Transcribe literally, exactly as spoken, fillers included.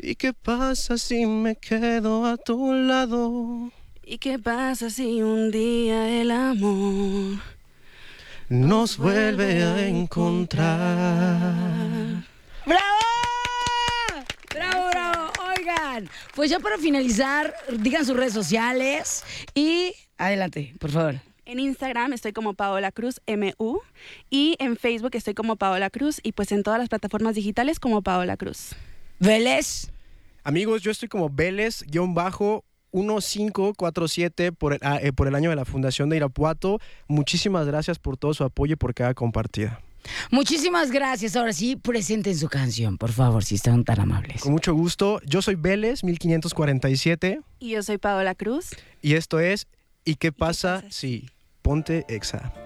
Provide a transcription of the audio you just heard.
¿Y qué pasa si me quedo a tu lado? ¿Y qué pasa si un día el amor nos vuelve a encontrar? ¡Bravo! ¡Bravo, bravo! Oigan, pues ya para finalizar, digan sus redes sociales y adelante, por favor. En Instagram estoy como Paola Cruz M U y en Facebook estoy como Paola Cruz y pues en todas las plataformas digitales como Paola Cruz. Vélez. Amigos, yo estoy como Vélez, guión bajo, uno cinco cuatro siete por el, eh, por el año de la Fundación de Irapuato. Muchísimas gracias por todo su apoyo y por cada compartida. Muchísimas gracias. Ahora sí, presenten su canción, por favor, si están tan amables. Con mucho gusto. Yo soy Vélez, mil quinientos cuarenta y siete. Y yo soy Paola Cruz. Y esto es ¿Y qué pasa, ¿Y qué pasa? si? Ponte Exa.